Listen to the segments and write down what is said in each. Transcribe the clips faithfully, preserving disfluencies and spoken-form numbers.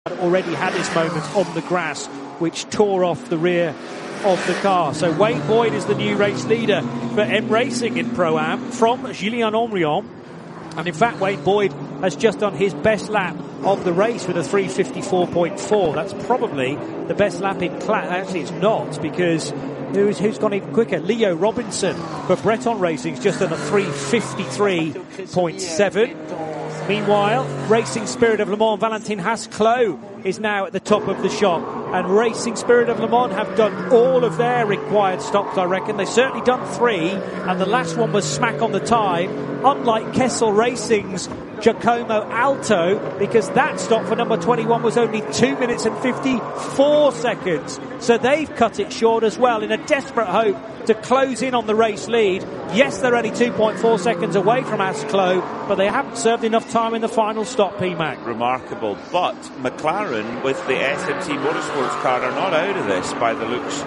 already had his moment on the grass, which tore off the rear of the car. So Wayne Boyd is the new race leader for M Racing in Pro-Am from Julien Henrion. And in fact, Wayne Boyd has just done his best lap of the race with a three fifty-four point four. That's probably the best lap in class. Actually, it's not, because who's, who's gone even quicker? Leo Robinson for Breton Racing has just done a three fifty-three point seven. Meanwhile, Racing Spirit of Le Mans, Valentin Haas-Clos is now at the top of the shop. And Racing Spirit of Le Mans have done all of their required stops, I reckon. They've certainly done three, and the last one was smack on the time, unlike Kessel Racing's Giacomo Alto, because that stop for number twenty-one was only two minutes and fifty-four seconds. So they've cut it short as well in a desperate hope to close in on the race lead. Yes, they're only two point four seconds away from Haas-Clos, but they haven't served enough time in the final stop, P MAC. Remarkable. But McLaren, with the S M C Motorsports car, are not out of this by the looks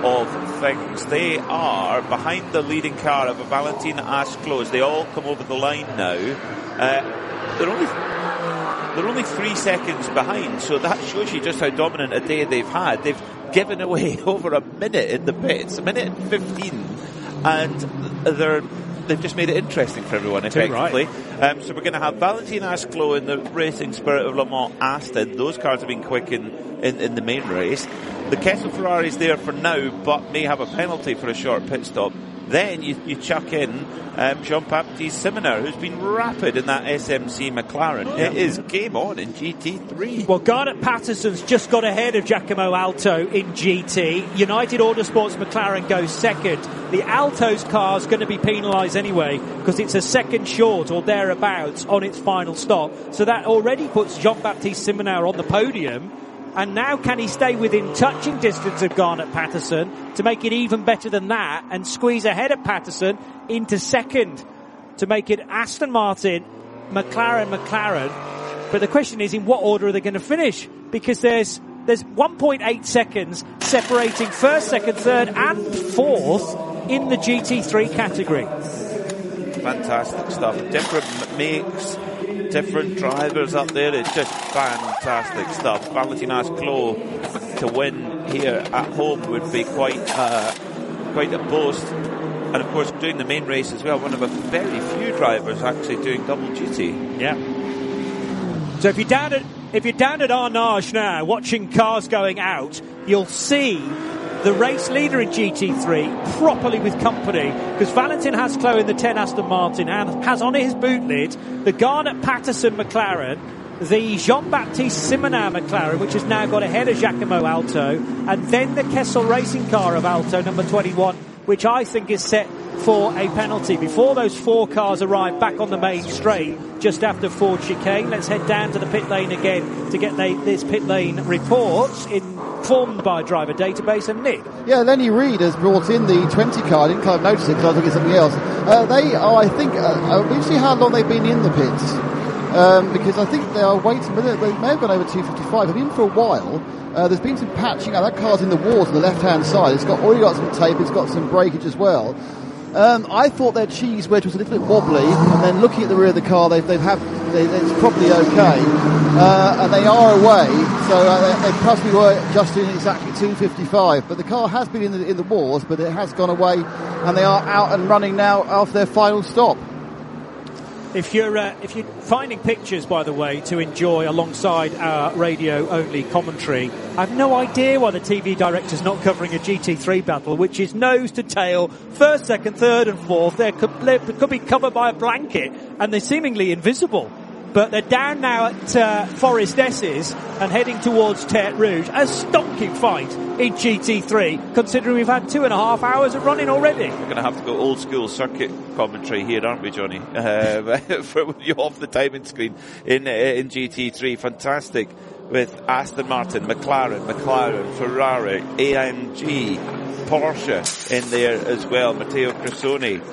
of things. They are behind the leading car of Valentin Haas-Clos. They all come over the line now. Uh, they're only they're only three seconds behind, so that shows you just how dominant a day they've had. They've given away over a minute in the pits, a minute and fifteen, and they're they've just made it interesting for everyone, effectively. Right. Um, so we're going to have Valentin Haas-Clos in the Racing Spirit of Le Mans Aston. Those cars have been quick in, in, in the main race. The Kessel Ferrari's there for now, but may have a penalty for a short pit stop. Then you, you chuck in um, Jean-Baptiste Simoner, who's been rapid in that S M C McLaren. Yeah. It is game on in G T three. Well, Garnet Patterson's just got ahead of Giacomo Alto in G T. United Autosports McLaren goes second. The Alto's car is going to be penalised anyway, because it's a second short or thereabouts on its final stop. So that already puts Jean-Baptiste Simoner on the podium. And now can he stay within touching distance of Garnet Patterson to make it even better than that and squeeze ahead of Patterson into second to make it Aston Martin, McLaren, McLaren. But the question is, in what order are they going to finish? Because there's there's one point eight seconds separating first, second, third and fourth in the G T three category. Fantastic stuff. Different makes, different drivers up there. It's just fantastic stuff. Valentin Haas-Clos to win here at home would be quite uh, quite a boast. And of course, doing the main race as well, one of a very few drivers actually doing double duty. Yeah. So if you're down at if you're down at Arnage now, watching cars going out, you'll see the race leader in G T three properly with company, because Valentin Haas-Clos in the ten Aston Martin has on his boot lid the Garnet Patterson McLaren, the Jean-Baptiste Simoner McLaren, which has now got ahead of Giacomo Alto, and then the Kessel Racing car of Alto, number twenty-one, which I think is set for a penalty. Before those four cars arrive back on the main straight, just after Ford chicane, let's head down to the pit lane again to get the, this pit lane report informed by driver database. And Nick. Yeah, Lenny Reed has brought in the twenty car. I didn't kind of notice it because I was looking at something else. Uh, they are, I think, uh, we'll see how long they've been in the pits. Um, because I think they are waiting, they may have gone over two fifty-five. They've been for a while. Uh, there's been some patching. Oh, that car's in the walls on the left-hand side. It's got already got some tape. It's got some breakage as well. Um, I thought their cheese wedge was a little bit wobbly, and then looking at the rear of the car, they've, they've have, they, it's probably okay. Uh, and they are away, so uh, they, they possibly were just doing exactly two fifty-five. But the car has been in the, in the wars, but it has gone away, and they are out and running now after their final stop. If you're uh, if you're finding pictures, by the way, to enjoy alongside our radio-only commentary, I've no idea why the T V director's not covering a G T three battle, which is nose to tail, first, second, third and fourth. They could, they could be covered by a blanket, and they're seemingly invisible. But they're down now at uh, Forest Esses and heading towards Tertre Rouge. A stonking fight in G T three, considering we've had two and a half hours of running already. We're going to have to go old school circuit commentary here, aren't we, Johnny? Uh, for you off the timing screen in uh, in G T three. Fantastic with Aston Martin, McLaren, McLaren, Ferrari, A M G, Porsche in there as well. Matteo Cressoni.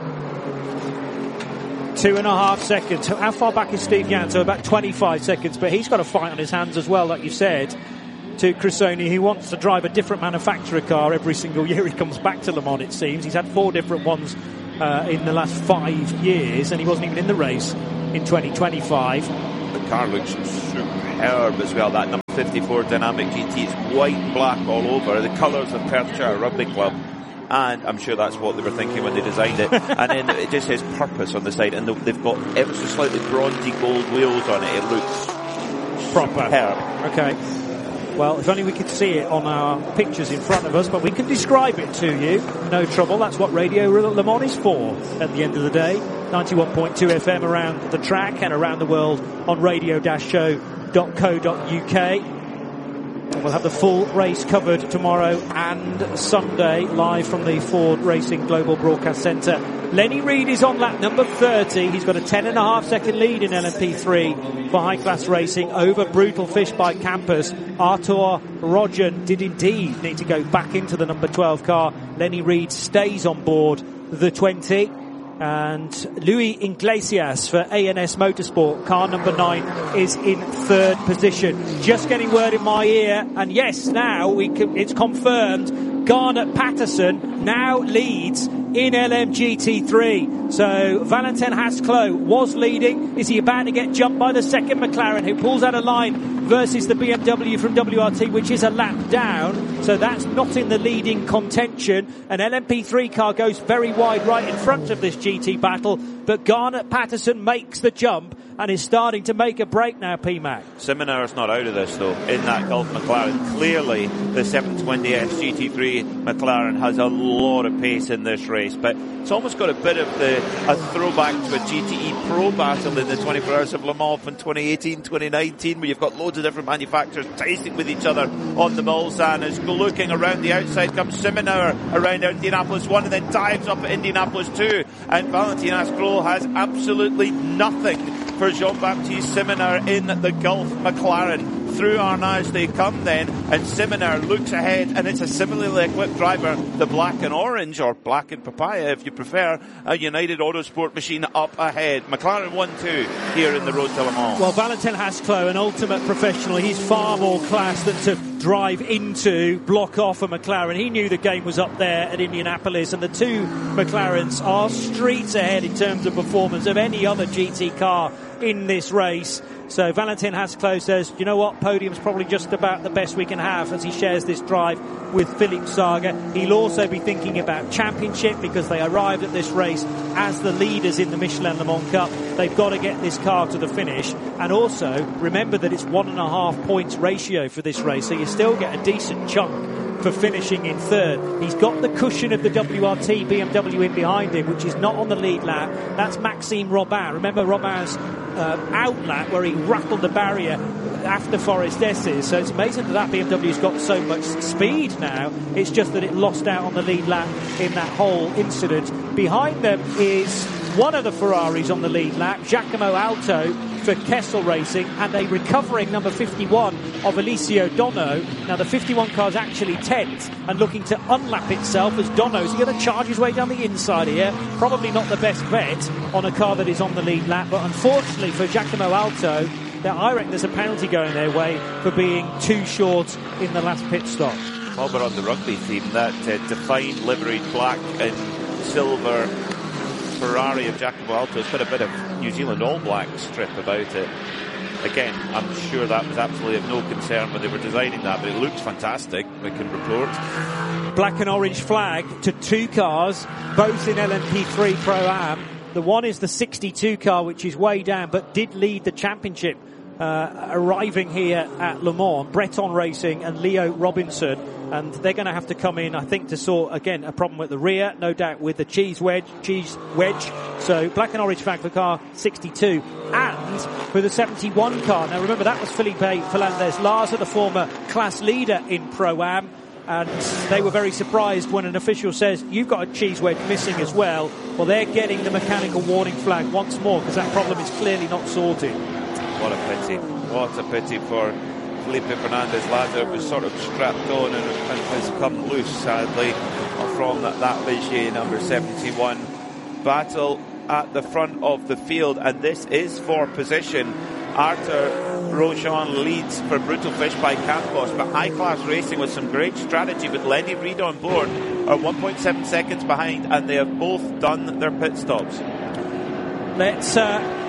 Two and a half seconds. How far back is Steve Yanto? About twenty-five seconds, but he's got a fight on his hands as well, like you said, to Cressoni. He wants to drive a different manufacturer car every single year he comes back to Le Mans, it seems. He's had four different ones uh, in the last five years, and he wasn't even in the race in twenty twenty-five. The car looks superb. superb as well. That number fifty-four Dynamic G T is white and black all over, the colours of Perthshire Rugby Club. And I'm sure that's what they were thinking when they designed it. And then it just says purpose on the side, and they've got ever so slightly bronzy gold wheels on it. It looks proper. Superb. Okay. Well, if only we could see it on our pictures in front of us, but we can describe it to you. No trouble. That's what Radio Le Mans is for at the end of the day. ninety-one point two F M around the track and around the world on radio dash show dot co dot U K. We'll have the full race covered tomorrow and Sunday live from the Ford Racing Global Broadcast Centre. Lenny Reid is on lap number thirty. He's got a ten and a half second lead in L M P three for high class racing over Brutal Fish by Campus. Artur Rogen did indeed need to go back into the number twelve car. Lenny Reid stays on board the twenty. And Louis Iglesias for A N S Motorsport, car number nine, is in third position. Just getting word in my ear, and yes, now we can, it's confirmed, Garnet Patterson now leads in L M G T three. So Valentin Hasklow was leading. Is he about to get jumped by the second McLaren, who pulls out a line versus the B M W from W R T, which is a lap down? So that's not in the leading contention. An L M P three car goes very wide right in front of this G T battle, but Garnet Patterson makes the jump and is starting to make a break now, P Mac. Simoneur's not out of this, though, in that Gulf McLaren. Clearly, the seven twenty S G T three McLaren has a lot of pace in this race, but it's almost got a bit of the, a throwback to a G T E Pro battle in the twenty-four Hours of Le Mans from twenty eighteen twenty nineteen, where you've got loads of different manufacturers racing with each other on the Mulsanne. As looking around the outside comes Simoneur around Indianapolis one, and then dives up at Indianapolis two, and Valentin Hasklow has absolutely nothing for Jean-Baptiste Simoneur in the Gulf McLaren. Through Arnage they come then, and Simoneur looks ahead, and it's a similarly equipped driver, the black and orange, or black and papaya if you prefer, a United Autosport machine up ahead. McLaren one two here in the Road to Le Mans. Well, Valentin Hasklow, an ultimate professional, he's far more class than to drive into, block off a McLaren. He knew the game was up there at Indianapolis, and the two McLarens are streets ahead in terms of performance of any other G T car in this race. So Valentin Hasklow says, you know what, podium's probably just about the best we can have, as he shares this drive with Philippe Saga. He'll also be thinking about championship, because they arrived at this race as the leaders in the Michelin Le Mans Cup. They've got to get this car to the finish, and also remember that it's one and a half points ratio for this race, so you still get a decent chunk for finishing in third. He's got the cushion of the W R T B M W in behind him, which is not on the lead lap. That's Maxime Robin. Remember Robin's uh, out lap where he rattled the barrier after Forest S's. So it's amazing that that B M W's got so much speed now. It's just that it lost out on the lead lap in that whole incident. Behind them is one of the Ferraris on the lead lap, Giacomo Alto for Kessel Racing, and a recovering number fifty-one of Alessio Dono. Now the fifty-one car's actually tenth and looking to unlap itself as Dono's going to charge his way down the inside here. Probably not the best bet on a car that is on the lead lap, but unfortunately for Giacomo Alto, I reckon there's a penalty going their way for being too short in the last pit stop. While we're on the rugby theme, that uh, defined liveried black and silver Ferrari of Giacomo Alto has got a bit of New Zealand All Black strip about it. Again, I'm sure that was absolutely of no concern when they were designing that, but it looks fantastic, we can report. Black and orange flag to two cars, both in L M P three Pro-Am. The one is the sixty-two car, which is way down, but did lead the championship, uh, arriving here at Le Mans. Breton Racing and Leo Robinson. And they're going to have to come in, I think, to sort, again, a problem with the rear, no doubt with the cheese wedge, cheese wedge. So black and orange flag for car sixty-two. And for the seventy-one car. Now remember, that was Felipe Fernandez Larsa, the former class leader in Pro-Am. And they were very surprised when an official says, you've got a cheese wedge missing as well. Well, they're getting the mechanical warning flag once more, because that problem is clearly not sorted. What a pity. What a pity for Felipe Fernandez Larsa. Was sort of strapped on and, and has come loose, sadly, from that, that Ligier number seventy-one. Battle at the front of the field, and this is for position. Artur Rogen leads for Brutal Fish by Campos, but high class racing with some great strategy with Lenny Reid on board are one point seven seconds behind, and they have both done their pit stops. Let's uh,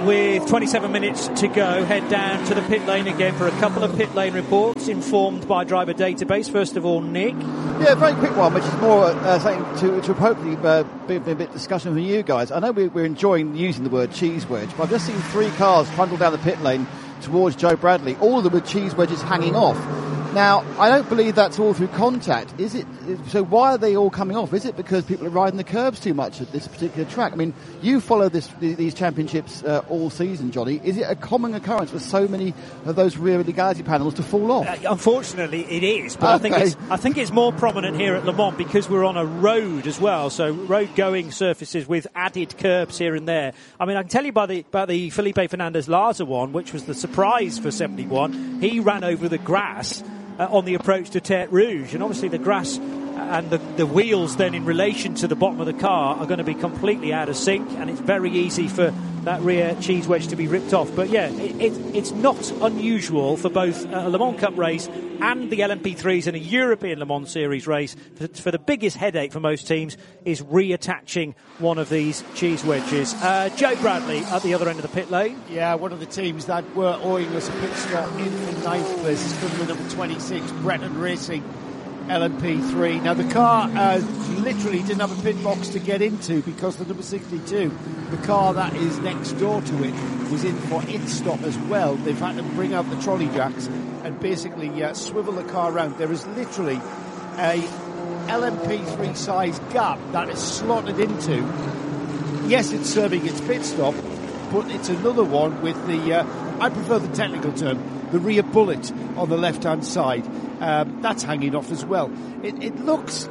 with twenty-seven minutes to go, head down to the pit lane again for a couple of pit lane reports informed by driver database. First of all, Nick. Yeah, a very quick one, which is more uh, something to, to hopefully uh, be, be a bit discussion from you guys. I know we, we're enjoying using the word cheese wedge, but I've just seen three cars trundle down the pit lane towards Joe Bradley, all of them with cheese wedges hanging off. Now, I don't believe that's all through contact. Is it? So why are they all coming off? Is it because people are riding the curbs too much at this particular track? I mean, you follow this, these championships uh, all season, Johnny. Is it a common occurrence for so many of those rear legality panels to fall off? Uh, unfortunately, it is. But okay. I think it's I think it's more prominent here at Le Mans because we're on a road as well. So road-going surfaces with added curbs here and there. I mean, I can tell you about the about the Felipe Fernandez Larza one, which was the surprise for seventy-one. He ran over the grass Uh, on the approach to Tertre Rouge, and obviously the grass and the, the wheels then in relation to the bottom of the car are going to be completely out of sync, and it's very easy for that rear cheese wedge to be ripped off. But yeah, it, it, it's not unusual for both a Le Mans Cup race and the L M P threes in a European Le Mans Series race. For, for the biggest headache for most teams is reattaching one of these cheese wedges. Uh, Joe Bradley at the other end of the pit lane. Yeah, one of the teams that were owing us a pit stop in the ninth place is coming with number twenty-six, Breton Racing L M P three. Now the car uh, literally didn't have a pit box to get into because the number sixty-two, the car that is next door to it, was in for its stop as well. They've had to bring out the trolley jacks and basically uh, swivel the car around. There is literally a L M P three size gap that is slotted into. Yes, it's serving its pit stop, but it's another one with the, uh, I prefer the technical term, the rear bullet on the left-hand side. Um, that's hanging off as well. It, it looks,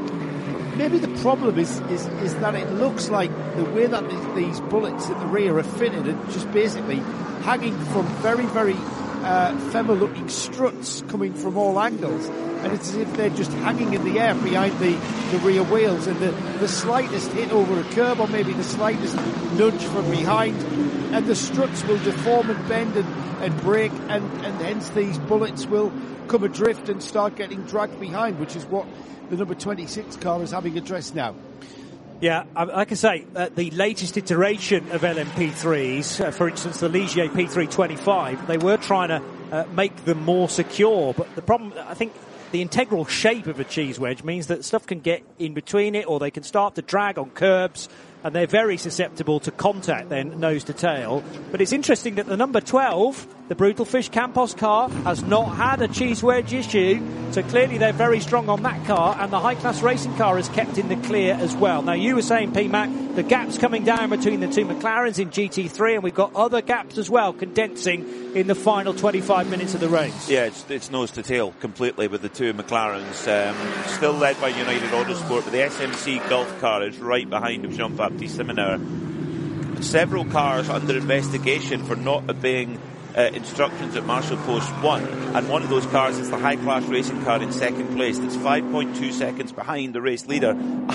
maybe the problem is, is is that it looks like the way that these, these bullets at the rear are fitted are just basically hanging from very, very uh, femmer-looking struts coming from all angles. And it's as if they're just hanging in the air behind the, the rear wheels, and the, the slightest hit over a curb or maybe the slightest nudge from behind, and the struts will deform and bend and, and break, and, and hence these bullets will come adrift and start getting dragged behind, which is what the number twenty-six car is having addressed now. Yeah, like I say, uh, the latest iteration of L M P threes, uh, for instance, the Ligier P three twenty-five, they were trying to uh, make them more secure, but the problem, I think, the integral shape of a cheese wedge means that stuff can get in between it, or they can start to drag on curbs, and they're very susceptible to contact then, nose to tail. But it's interesting that the number twelve, the Brutal Fish Campos car, has not had a cheese wedge issue, so clearly they're very strong on that car, and the high-class racing car is kept in the clear as well. Now, you were saying, P-Mac, the gap's coming down between the two McLarens in G T three, and we've got other gaps as well condensing in the final twenty-five minutes of the race. Yeah, it's, it's nose to tail completely with the two McLarens. Um, still led by United Autosport, but the S M C Gulf car is right behind of Jean-Baptiste Simoneur. Several cars under investigation for not obeying uh, instructions at Marshall Post one, and one of those cars is the high-class racing car in second place. That's five point two seconds behind the race leader,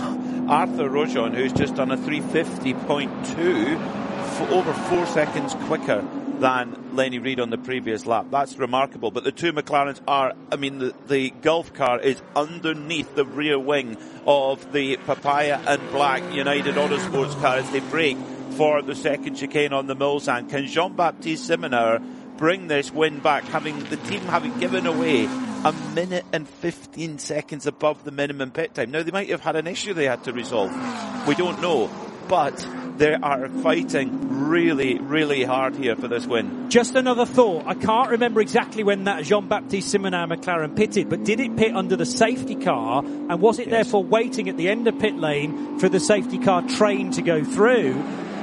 Arthur Rojon, who's just done a three fifty point two, f- over four seconds quicker than Lenny Reed on the previous lap. That's remarkable. But the two McLarens are, I mean, the, the Gulf car is underneath the rear wing of the Papaya and Black United Autosports car as they brake for the second chicane on the Mulsanne. Can Jean-Baptiste Simoneur bring this win back, having the team having given away a minute and fifteen seconds above the minimum pit time? Now, they might have had an issue they had to resolve. We don't know. But they are fighting really, really hard here for this win. Just another thought. I can't remember exactly when that Jean-Baptiste Simoneur McLaren pitted, but did it pit under the safety car? And was it yes. therefore waiting at the end of pit lane for the safety car train to go through?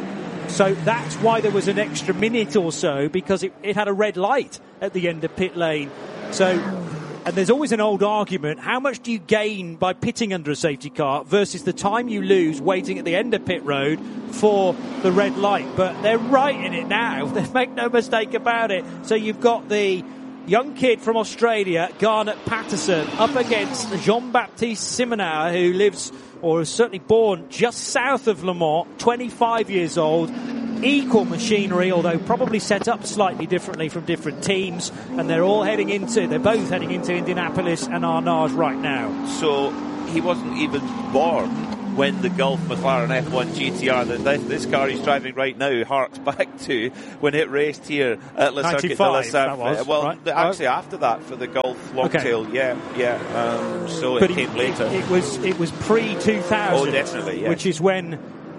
So that's why there was an extra minute or so, because it, it had a red light at the end of pit lane. So... And there's always an old argument, how much do you gain by pitting under a safety car versus the time you lose waiting at the end of pit road for the red light? But they're right in it now. They make no mistake about it. So you've got the young kid from Australia, Garnet Patterson, up against Jean-Baptiste Simoneur, who lives, or is certainly born, just south of Le Mans, twenty-five years old. Equal machinery, although probably set up slightly differently from different teams, and they're all heading into, they're both heading into Indianapolis and Arnage right now. So he wasn't even born when the Gulf McLaren F one G T R that this, this car he's driving right now harks back to when it raced here at Le Circuit de la Sainte. Well, right. actually after that for the Gulf Longtail, okay. yeah, yeah. Um, so but it came it, later. It, it was it was pre two thousand. Oh, definitely, yes. Which is when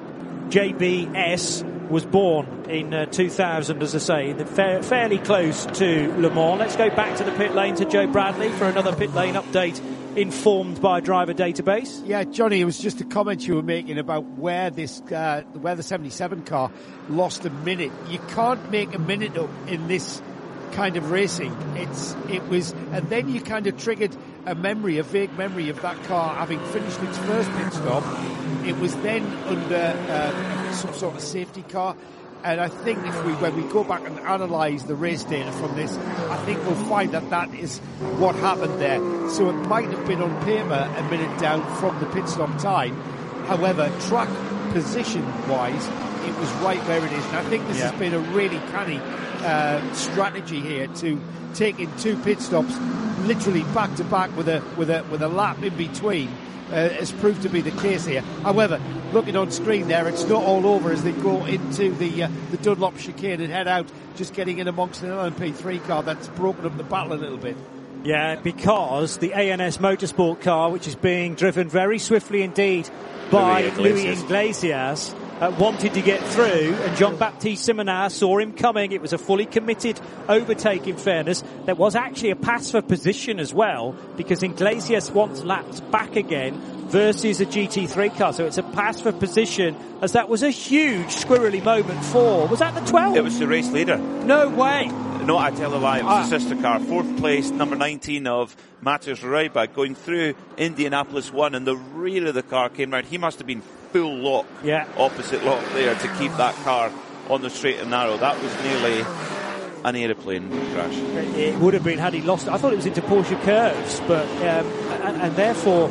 J B S was born in uh, two thousand, as I say, the fa- fairly close to Le Mans. Let's go back to the pit lane to Joe Bradley for another pit lane update informed by Driver Database. Yeah, Johnny, it was just a comment you were making about where this, uh, where the seventy-seven car lost a minute. You can't make a minute up in this kind of racing. It's, it was, and then you kind of triggered a memory, a vague memory of that car having finished its first pit stop. It was then under uh, some sort of safety car. And I think if we, when we go back and analyse the race data from this, I think we'll find that that is what happened there. So it might have been on paper a minute down from the pit stop time. However, track position-wise, it was right where it is. And I think this yeah. has been a really canny uh, strategy here to take in two pit stops, literally back to back with a with a with a lap in between. Uh, has proved to be the case here. However, looking on screen there, it's not all over as they go into the uh, the Dunlop chicane and head out, just getting in amongst an L M P three car that's broken up the battle a little bit. Yeah, because the A N S Motorsport car, which is being driven very swiftly indeed by Louis Iglesias, Louis Iglesias uh, wanted to get through, and Jean-Baptiste Simonin saw him coming. It was a fully committed overtake, in fairness. There was actually a pass for position as well, because Iglesias wants laps back again versus a G T three car. So it's a pass for position, as that was a huge squirrely moment for, was that the twelve? It was the race leader. No way. No, I tell a lie. It was ah. a sister car. Fourth place, number nineteen of Matthias Reiba, going through Indianapolis one, and the rear of the car came round. He must have been full lock, yeah. opposite lock there to keep that car on the straight and narrow. That was nearly an aeroplane crash. It would have been had he lost it. I thought it was into Porsche curves, but um, and, and therefore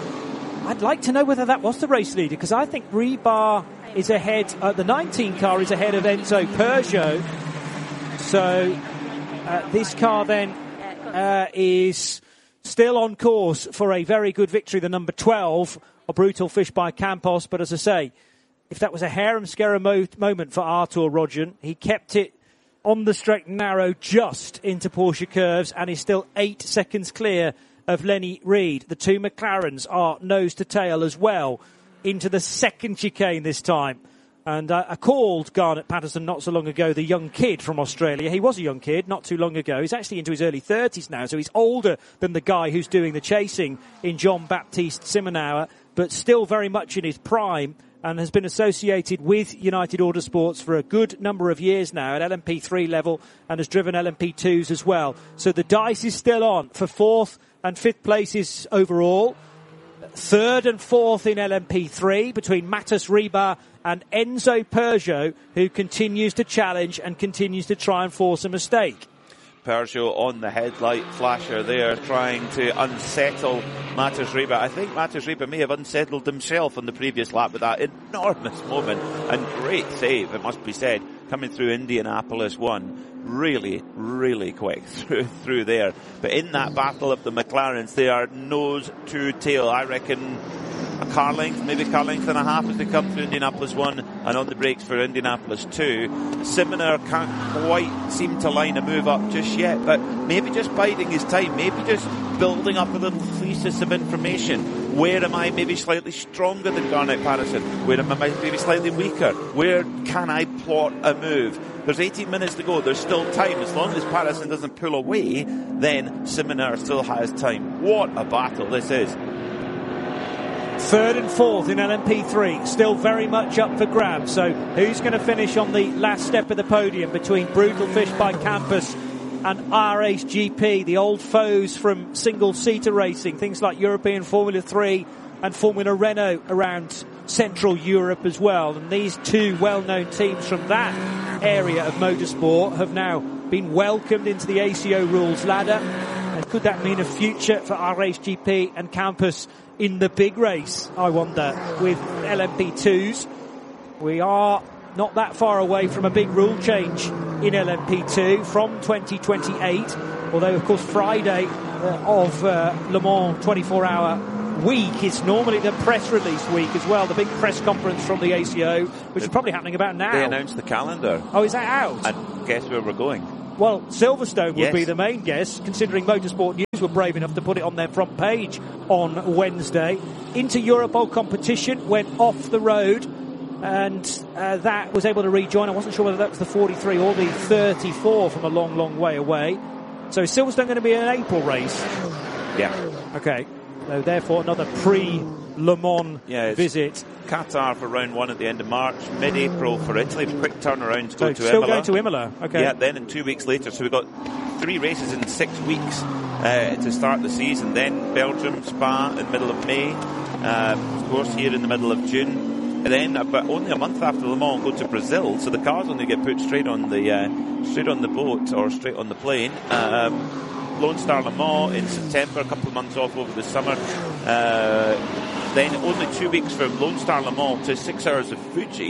I'd like to know whether that was the race leader, because I think Rebar is ahead, uh, the nineteen car is ahead of Enzo Peugeot. So uh, this car then uh, is still on course for a very good victory, the number twelve, a Brutal Fish by Campos. But as I say, if that was a harem-scarum mo- moment for Artur Rodgen, he kept it on the straight and narrow just into Porsche curves and is still eight seconds clear of Lenny Reed. The two McLarens are nose to tail as well into the second chicane this time. And uh, I called Garnet Patterson not so long ago the young kid from Australia. He was a young kid not too long ago. He's actually into his early thirties now, so he's older than the guy who's doing the chasing in Jean-Baptiste Simonin, but still very much in his prime, and has been associated with United Autosports for a good number of years now at L M P three level, and has driven L M P twos as well. So the dice is still on for fourth and fifth places overall. Third and fourth in L M P three between Matthias Rebar and Enzo Peugeot, who continues to challenge and continues to try and force a mistake. Peugeot on the headlight flasher there, trying to unsettle Matthias Rebar. I think Matthias Rebar may have unsettled himself on the previous lap with that enormous moment, and great save, it must be said, coming through Indianapolis one. Really, really quick through through there. But in that battle of the McLarens, they are nose to tail. I reckon a car length, maybe car length and a half as they come through Indianapolis one and on the brakes for Indianapolis two. Simonin can't quite seem to line a move up just yet, but maybe just biding his time, maybe just building up a little thesis of information. Where am I maybe slightly stronger than Garnet Patterson? Where am I maybe slightly weaker? Where can I plot a move? There's eighteen minutes to go. There's still time. As long as Patterson doesn't pull away, then Simonin still has time. What a battle this is. Third and fourth in L M P three, still very much up for grabs. So who's going to finish on the last step of the podium between Brutal Fish by Campus and R H G P, the old foes from single-seater racing, things like European Formula three and Formula Renault around Central Europe as well. And these two well-known teams from that area of motorsport have now been welcomed into the A C O rules ladder. And could that mean a future for R H G P and Campus in the big race, I wonder, with L M P twos? We are not that far away from a big rule change in L M P two from twenty twenty-eight, although of course Friday uh, of uh, Le Mans twenty-four hour week is normally the press release week as well, the big press conference from the A C O, which is probably happening about now. They announced the calendar. Oh, is that out? And guess where we're going? Well, Silverstone would Yes. be the main guess, considering Motorsport News were brave enough to put it on their front page on Wednesday. Into Europol competition, went off the road, and uh, that was able to rejoin. I wasn't sure whether that was the forty-three or the thirty-four from a long, long way away. So is Silverstone going to be an April race? Yeah. Okay. So therefore another pre-Le Mans Yeah, it's visit. Qatar for round one at the end of March, mid-April for Italy, quick turnaround to go So to still Imola. going to Imola. Okay. Yeah, then in two weeks later, so we've got three races in six weeks uh, to start the season. Then Belgium, Spa in the middle of May, uh, of course here in the middle of June. And then, about only a month after Le Mans, go to Brazil. So the cars only get put straight on the uh, straight on the boat or straight on the plane. Um, Lone Star Le Mans in September, a couple of months off over the summer. Uh, then only two weeks from Lone Star Le Mans to six hours of Fuji.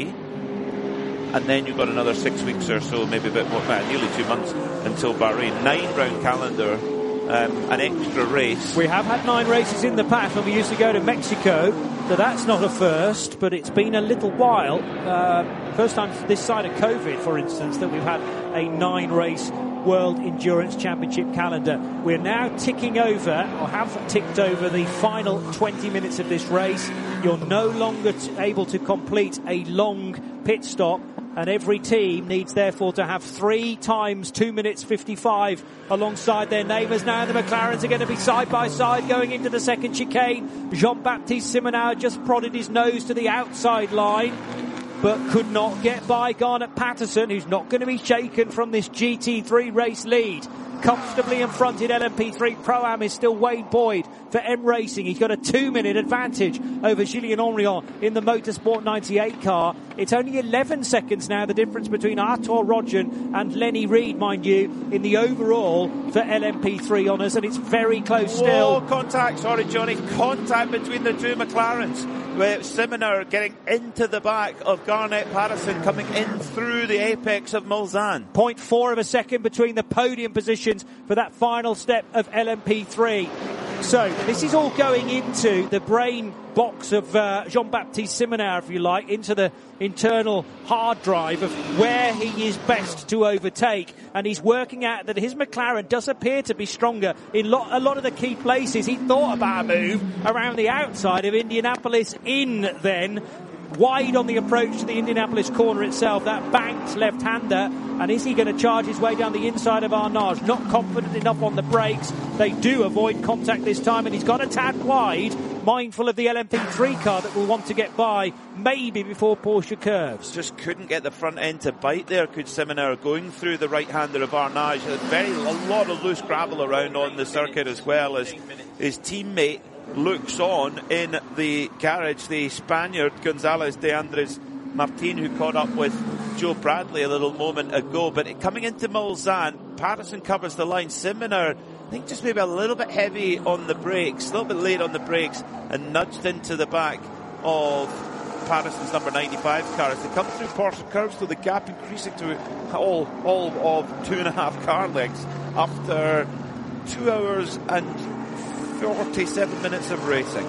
And then you've got another six weeks or so, maybe a bit more, well, nearly two months until Bahrain. Nine round calendar, um, an extra race. We have had nine races in the past when we used to go to Mexico, so that's not a first, but it's been a little while. Uh, first time this side of COVID, for instance, that we've had a nine-race World Endurance Championship calendar. We're now ticking over, or have ticked over, the final twenty minutes of this race. You're no longer t- able to complete a long pit stop, and every team needs therefore to have three times two minutes fifty-five alongside their neighbours. Now the McLarens are going to be side by side going into the second chicane. Jean-Baptiste Simonau just prodded his nose to the outside line, but could not get by Garnet Patterson, who's not going to be shaken from this G T three race lead. Comfortably in front in L M P three Pro-Am is still Wade Boyd for M Racing. He's got a two-minute advantage over Julien Henrion in the Motorsport ninety-eight car. It's only eleven seconds now, the difference between Artur Rodgen and Lenny Reed, mind you, in the overall for L M P three honours, and it's very close still. Whoa, contact, sorry Johnny, contact between the two McLarens. With Simoner getting into the back of Garnet Patterson, coming in through the apex of Mulsanne. zero point four of a second between the podium positions for that final step of L M P three. So this is all going into the brain box of uh, Jean-Baptiste Simonau, if you like, into the internal hard drive of where he is best to overtake. And he's working out that his McLaren does appear to be stronger in lo- a lot of the key places. He thought about a move around the outside of Indianapolis in then, wide on the approach to the Indianapolis corner itself, that banked left-hander, and is he going to charge his way down the inside of Arnage? Not confident enough on the brakes. They do avoid contact this time, and he's got a tad wide, mindful of the L M P three car that will want to get by, maybe before Porsche curves. Just couldn't get the front end to bite there, could Simoner, going through the right-hander of Arnage. There's very, a lot of loose gravel around on the circuit, as well as his teammate looks on in the garage, the Spaniard Gonzalez de Andres Martin, who caught up with Joe Bradley a little moment ago. But coming into Mulsanne, Patterson covers the line. Simoner, I think, just maybe a little bit heavy on the brakes, a little bit late on the brakes, and nudged into the back of Patterson's number ninety-five car as they come through Porsche curves, so the gap increasing to all, all of two and a half car lengths after two hours and forty-seven minutes of racing.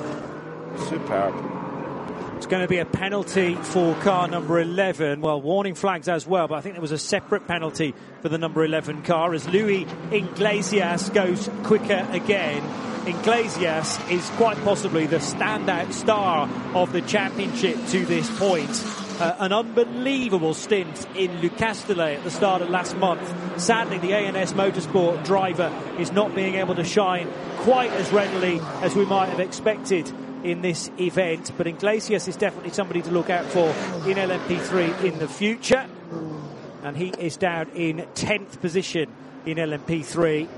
Superb. It's going to be a penalty for car number eleven. Well, warning flags as well, but I think there was a separate penalty for the number eleven car as Luis Iglesias goes quicker again. Iglesias is quite possibly the standout star of the championship to this point. Uh, an unbelievable stint in Le Castellet at the start of last month. Sadly, the A N S Motorsport driver is not being able to shine quite as readily as we might have expected in this event, but Iglesias is definitely somebody to look out for in L M P three in the future, and he is down in tenth position in L M P three.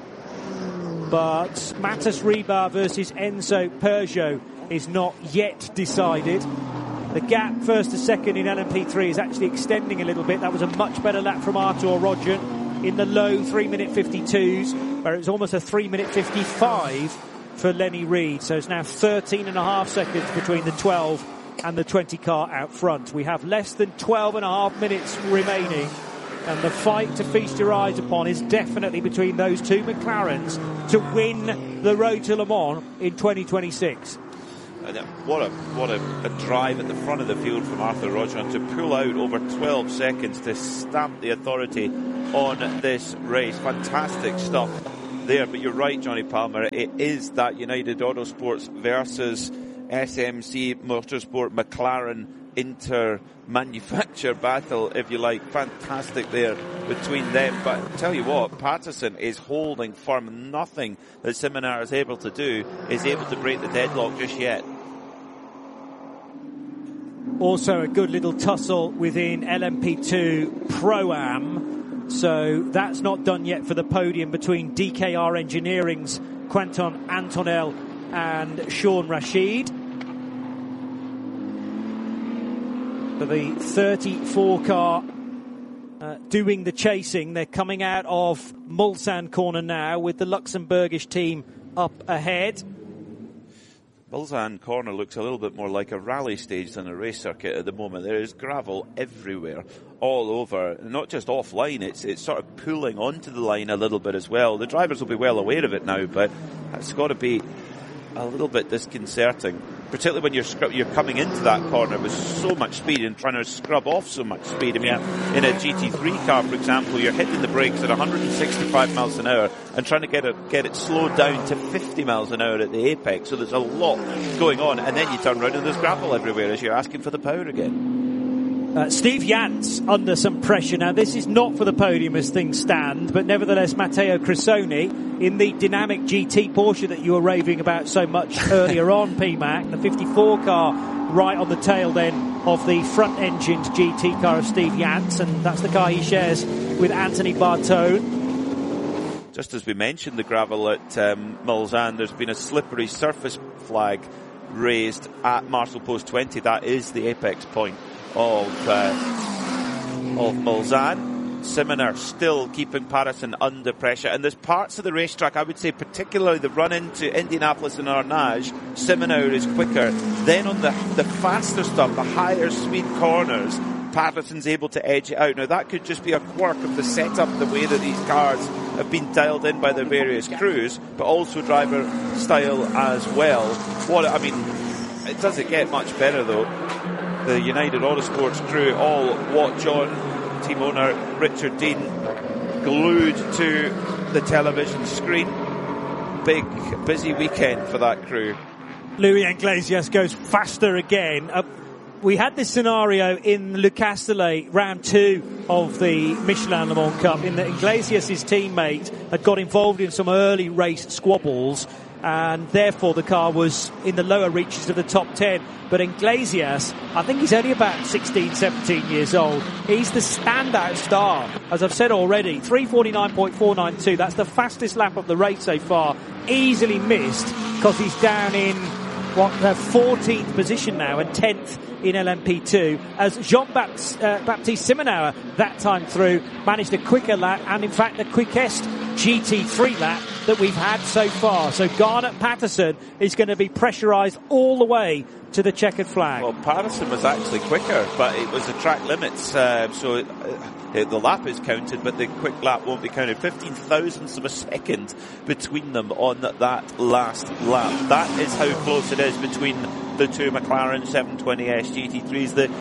But Matas Ribar versus Enzo Peugeot is not yet decided. The gap first to second in L M P three is actually extending a little bit. That was a much better lap from Artur Rodgen in the low three minute fifty-twos, where it was almost a three minute fifty-five for Lenny Reed. So it's now thirteen and a half seconds between the twelve and the twenty car out front. We have less than twelve and a half minutes remaining, and the fight to feast your eyes upon is definitely between those two McLarens to win the Road to Le Mans in twenty twenty-six. And what a what a, a drive at the front of the field from Arthur Roshan to pull out over twelve seconds to stamp the authority on this race. Fantastic stuff there. But you're right, Johnny Palmer. It is that United Autosports versus S M C Motorsport McLaren inter-manufacture battle, if you like. Fantastic there between them. But I tell you what, Patterson is holding firm. Nothing that Simonar is able to do is able to break the deadlock just yet. Also a good little tussle within L M P two Pro-Am. So that's not done yet for the podium between D K R Engineering's Quentin Antonel and Sean Rashid. For the thirty-four car uh, doing the chasing, they're coming out of Mulsanne corner now with the Luxembourgish team up ahead. Mulsanne corner looks a little bit more like a rally stage than a race circuit at the moment. There is gravel everywhere, all over, not just offline, it's it's sort of pulling onto the line a little bit as well. The drivers will be well aware of it now, but it's got to be a little bit disconcerting, particularly when you're scrub- you're coming into that corner with so much speed and trying to scrub off so much speed. I mean, yeah. in a G T three car, for example, you're hitting the brakes at one hundred sixty-five miles an hour and trying to get it get it slowed down to fifty miles an hour at the apex. So there's a lot going on, and then you turn around and there's gravel everywhere as you're asking for the power again. Uh, Steve Yance under some pressure. Now, this is not for the podium as things stand, but nevertheless, Matteo Cressoni in the dynamic G T Porsche that you were raving about so much earlier on, P MAC, the fifty-four car right on the tail then of the front-engined G T car of Steve Yance, and that's the car he shares with Anthony Bartone. Just as we mentioned the gravel at um, Mulsanne, there's been a slippery surface flag raised at Marshall Post twenty. That is the apex point of uh, of Mulsanne. Simonar still keeping Patterson under pressure, and there's parts of the racetrack, I would say particularly the run into Indianapolis and Arnage, Simonar is quicker. Then on the the faster stuff, the higher speed corners, Patterson's able to edge it out. Now that could just be a quirk of the setup, the way that these cars have been dialed in by their various crews, but also driver style as well. What I mean, it doesn't get much better though. The United Autosports crew all watch on. Team owner Richard Dean glued to the television screen. Big, busy weekend for that crew. Louis Iglesias goes faster again. Uh, we had this scenario in Le Castellet, round two of the Michelin Le Mans Cup, in that Iglesias' teammate had got involved in some early race squabbles, and therefore the car was in the lower reaches of the top ten. But Iglesias, I think he's only about sixteen, seventeen years old. He's the standout star, as I've said already. three forty-nine point four nine two, that's the fastest lap of the race so far. Easily missed, because he's down in, what, the fourteenth position now, and tenth in L M P two, as Jean-Baptiste uh, Baptiste Simonar, that time through, managed a quicker lap, and in fact the quickest G T three lap that we've had so far. So Garnet Patterson is going to be pressurised all the way to the checkered flag. Well, Patterson was actually quicker, but it was the track limits, uh, so it, it, the lap is counted, but the quick lap won't be counted. fifteen thousandths of a second between them on that last lap. That is how close it is between the two McLaren seven twenty S G T threes. The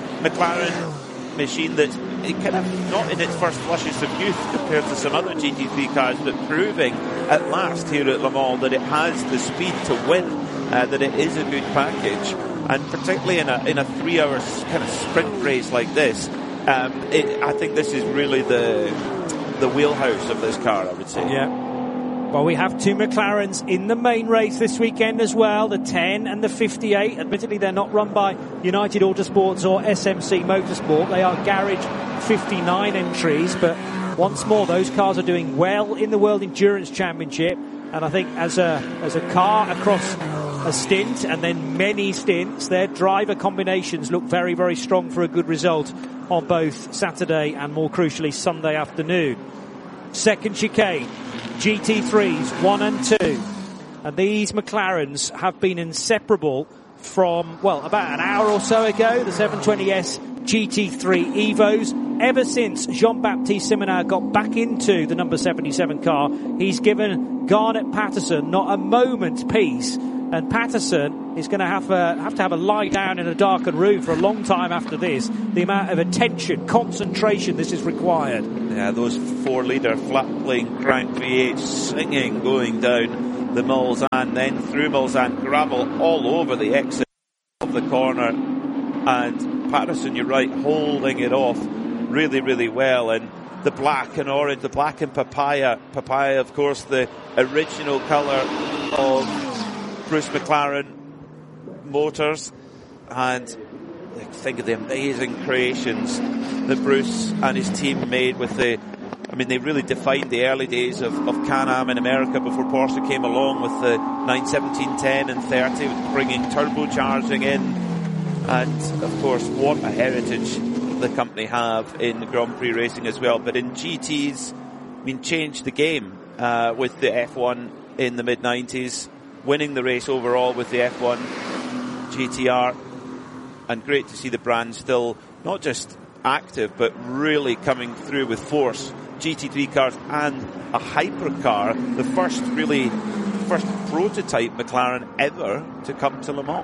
McLaren machine that's it kind of not in its first flushes of youth compared to some other G T three cars, but proving at last here at Le Mans that it has the speed to win, uh, that it is a good package, and particularly in a in a three-hour kind of sprint race like this, um, it, I think this is really the the wheelhouse of this car, I would say. Yeah. Well, we have two McLarens in the main race this weekend as well, the ten and the fifty-eight. Admittedly, they're not run by United Autosports or S M C Motorsport. They are Garage fifty-nine entries, but once more, those cars are doing well in the World Endurance Championship. And I think as a as a car across a stint and then many stints, their driver combinations look very, very strong for a good result on both Saturday and, more crucially, Sunday afternoon. Second chicane, G T threes, one and two. And these McLarens have been inseparable from, well, about an hour or so ago, the seven twenty S G T three Evos. Ever since Jean-Baptiste Simonar got back into the number seventy-seven car, he's given Garnet Patterson not a moment's peace And Patterson is going to have, uh, have to have a lie down in a darkened room for a long time after this. The amount of attention, concentration this is required. Yeah, those four-litre flat-plane crank V eight singing, going down the Mulsanne, then through Mulsanne, gravel all over the exit of the corner. And Patterson, you're right, holding it off really, really well. And the black and orange, the black and papaya. Papaya, of course, the original colour of Bruce McLaren Motors. And think of the amazing creations that Bruce and his team made with the, I mean, they really defined the early days of, of Can-Am in America before Porsche came along with the nine seventeen, ten and thirty, bringing turbocharging in. And, of course, what a heritage the company have in Grand Prix racing as well. But in G Ts, I mean, changed the game uh, with the F one in the mid nineties, winning the race overall with the F one G T R. And great to see the brand still not just active, but really coming through with force. G T three cars and a hypercar, the first really, first prototype McLaren ever to come to Le Mans.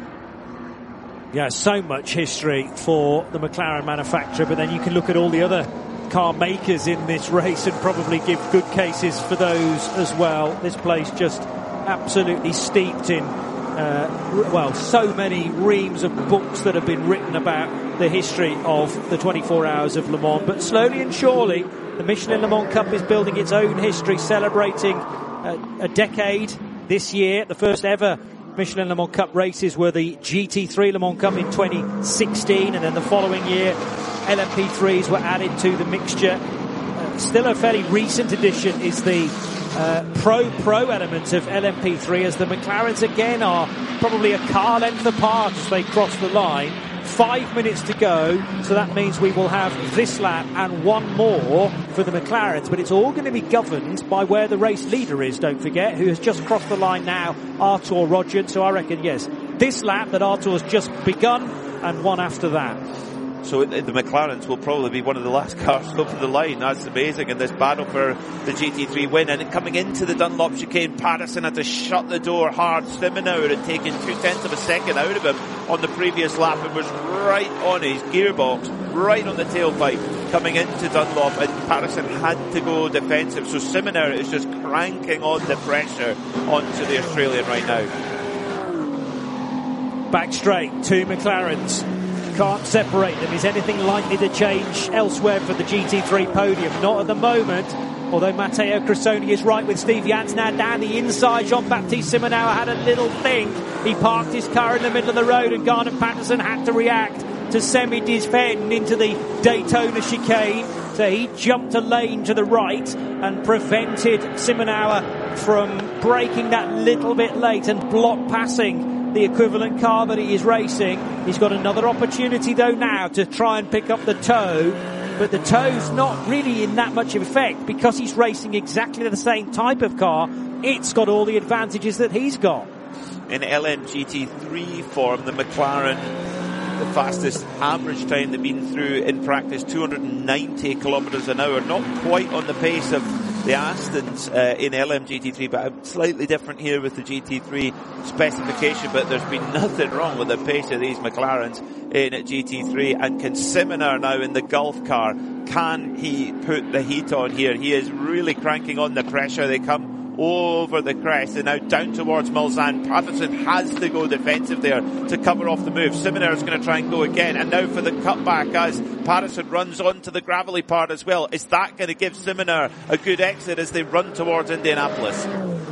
Yeah, so much history for the McLaren manufacturer, but then you can look at all the other car makers in this race and probably give good cases for those as well. This place just absolutely steeped in, uh, well, so many reams of books that have been written about the history of the twenty-four hours of Le Mans. But slowly and surely, the Michelin Le Mans Cup is building its own history, celebrating a, a decade this year. The first ever Michelin Le Mans Cup races were the G T three Le Mans Cup in twenty sixteen, and then the following year L M P threes were added to the mixture. Uh, still a fairly recent addition is the uh, Pro-Pro element of L M P three, as the McLarens again are probably a car length apart as they cross the line. Five minutes to go, so that means we will have this lap and one more for the McLarens, but it's all going to be governed by where the race leader is, don't forget, who has just crossed the line now, Artur Rodgert. So I reckon, yes, this lap that Artur's just begun and one after that. So the McLarens will probably be one of the last cars over the line. That's amazing in this battle for the G T three win. And coming into the Dunlop chicane, Patterson had to shut the door hard. Simonauer had taken two-tenths of a second out of him on the previous lap and was right on his gearbox, right on the tailpipe coming into Dunlop, and Patterson had to go defensive. So Simonauer is just cranking on the pressure onto the Australian right now. Back straight, two McLarens. Can't separate them. Is anything likely to change elsewhere for the G T three podium? Not at the moment. Although Matteo Cressoni is right with Steve Jans now down the inside. Jean-Baptiste Simonauer had a little think. He parked his car in the middle of the road, and Garnet Patterson had to react to semi-defend into the Daytona chicane. So he jumped a lane to the right and prevented Simonauer from braking that little bit late and block passing the equivalent car that he is racing. He's got another opportunity though now to try and pick up the toe, but the toe's not really in that much effect because he's racing exactly the same type of car. It's got all the advantages that he's got. In L M G T three form, the McLaren, the fastest average time they've been through in practice, two hundred ninety kilometres an hour, not quite on the pace of the Astons uh, in L M G T three, but slightly different here with the G T three specification. But there's been nothing wrong with the pace of these McLarens in G T three. And can Simonauer now in the Gulf car, can he put the heat on here? He is really cranking on the pressure. They come over the crest and now down towards Mulsanne. Patterson has to go defensive there to cover off the move. Simonauer is going to try and go again, and now for the cutback as Patterson runs onto the gravelly part as well. Is that going to give Simonauer a good exit as they run towards Indianapolis?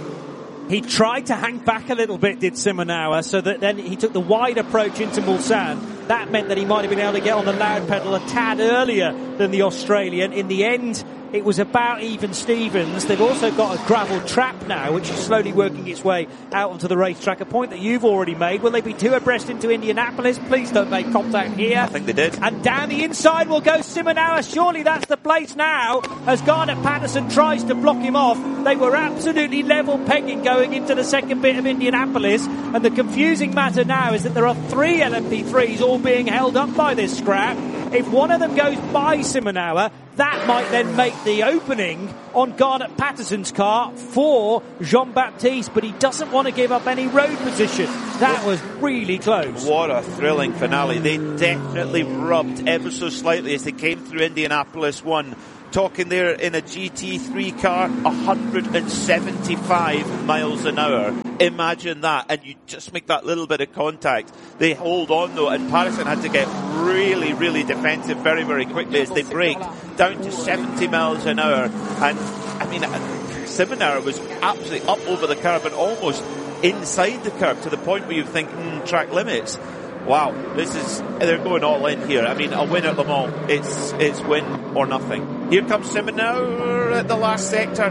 He tried to hang back a little bit, did Simonauer, so that then he took the wide approach into Mulsanne. That meant that he might have been able to get on the loud pedal a tad earlier than the Australian. In the end, it was about even Stevens. They've also got a gravel trap now, which is slowly working its way out onto the racetrack. A point that you've already made. Will they be two abreast into Indianapolis? Please don't make contact here. I think they did. And down the inside will go Simonauer. Surely that's the place now, as Garnet Patterson tries to block him off. They were absolutely level pegging going into the second bit of Indianapolis. And the confusing matter now is that there are three L M P threes all being held up by this scrap. If one of them goes by Simonauer, that might then make the opening on Garnet Patterson's car for Jean-Baptiste, but he doesn't want to give up any road position. That was really close. What a thrilling finale. They definitely rubbed ever so slightly as they came through Indianapolis one. Talking there in a G T three car, one hundred seventy-five miles an hour. Imagine that, and you just make that little bit of contact. They hold on though, and Patterson had to get really, really defensive very, very quickly as they brake down to seventy miles an hour. And I mean, Simonauer was absolutely up over the curb and almost inside the curb to the point where you think, mm, track limits. Wow, this is, they're going all in here. I mean, a win at Le Mans, it's, it's win or nothing. Here comes Simonauer at the last sector.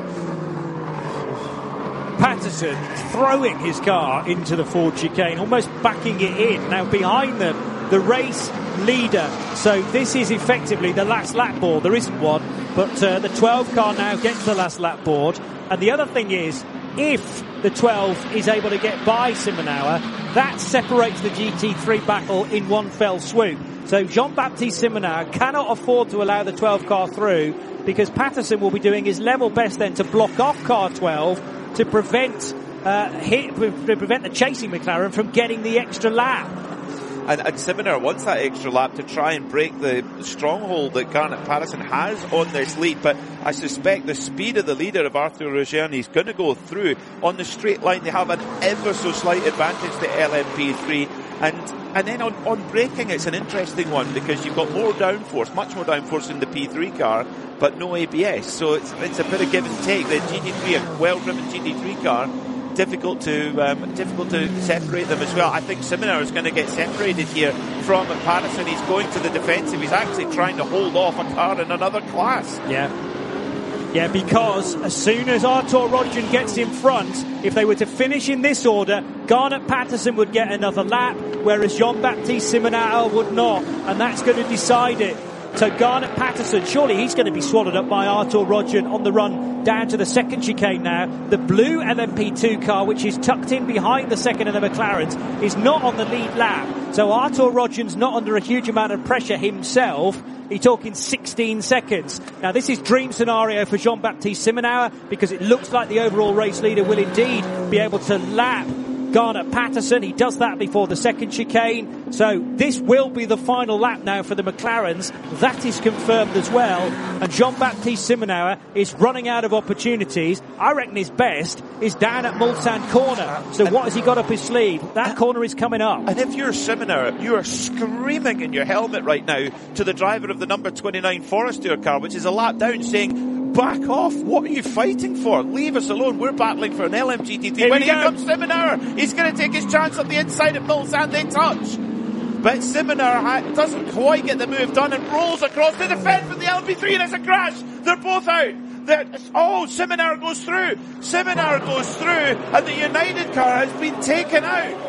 Patterson throwing his car into the Ford chicane, almost backing it in. Now behind them, the race leader. So this is effectively the last lap board. There isn't one, but uh, the twelve car now gets the last lap board. And the other thing is, if the twelve is able to get by Simonauer, that separates the G T three battle in one fell swoop. So Jean-Baptiste Simonauer cannot afford to allow the twelve car through, because Patterson will be doing his level best then to block off car twelve to prevent uh, hit, to prevent the chasing McLaren from getting the extra lap. And, and Simonauer wants that extra lap to try and break the stronghold that Garnet Patterson has on this lead, but I suspect the speed of the leader of Arthur Reggiani is going to go through. On the straight line, they have an ever so slight advantage to L M P three, and and then on, on braking, it's an interesting one, because you've got more downforce, much more downforce in the P three car, but no A B S, so it's, it's a bit of give and take. The G T three, a well-driven G T three car, difficult to um, difficult to separate them as well. I think Simonauer is going to get separated here from Patterson. He's going to the defensive. He's actually trying to hold off a car in another class. Yeah. Yeah, because as soon as Artur Rodgen gets in front, if they were to finish in this order, Garnet Patterson would get another lap, whereas Jean-Baptiste Simonauer would not, and that's going to decide it. So Garnet Patterson, surely he's going to be swallowed up by Artur Rodgen on the run down to the second chicane now. The blue L M P two car, which is tucked in behind the second of the McLarens, is not on the lead lap. So Artur Rodgen's not under a huge amount of pressure himself. He's talking sixteen seconds. Now this is dream scenario for Jean-Baptiste Simonauer, because it looks like the overall race leader will indeed be able to lap Garnet Patterson. He does that before the second chicane. So this will be the final lap now for the McLarens. That is confirmed as well. And Jean-Baptiste Simonauer is running out of opportunities. I reckon his best is down at Mulsanne corner. So what has he got up his sleeve? That corner is coming up. And if you're Simonauer, you are screaming in your helmet right now to the driver of the number twenty-nine Forestier car, which is a lap down, saying, back off. What are you fighting for? Leave us alone. We're battling for an L M G T three. Here when we here go. comes Simonauer, he's going to take his chance on the inside of Mulsanne. They touch. But Simonauer ha- doesn't quite get the move done and rolls across the defence for the L M P three, and it's a crash. They're both out. They're, oh, Simonauer goes through. Simonauer goes through, and the United car has been taken out.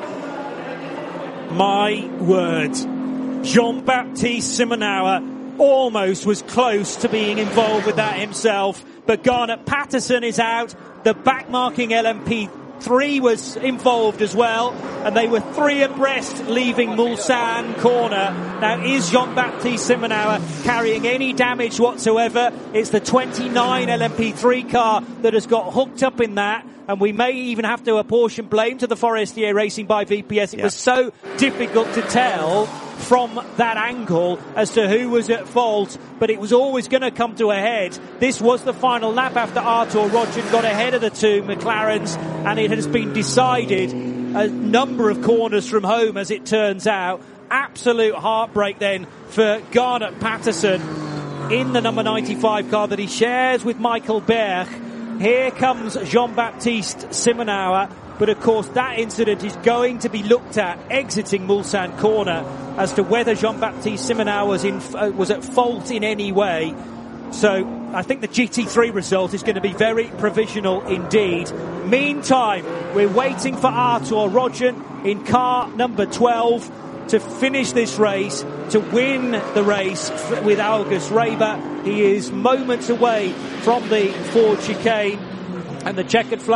My word. Jean-Baptiste Simonauer almost was close to being involved with that himself, but Garnet Patterson is out. The backmarking L M P three was involved as well, and they were three abreast leaving Mulsanne corner. Now, is Jean-Baptiste Simonauer carrying any damage whatsoever? It's the twenty-nine L M P three car that has got hooked up in that, and we may even have to apportion blame to the Forestier Racing by V P S. It yeah. was so difficult to tell from that angle as to who was at fault, but it was always going to come to a head. This was the final lap after Artur Rodgen got ahead of the two McLarens, and it has been decided a number of corners from home, as it turns out. Absolute heartbreak then for Garnet Patterson in the number ninety-five car that he shares with Michael Berg. Here comes Jean-Baptiste Simonauer, but of course that incident is going to be looked at exiting Mulsanne corner as to whether Jean-Baptiste Simonauer was, in, uh, was at fault in any way. So I think the G T three result is going to be very provisional indeed. Meantime, we're waiting for Artur Rodgen in car number twelve to finish this race, to win the race with August Reber. He is moments away from the Ford chicane, and the checkered flag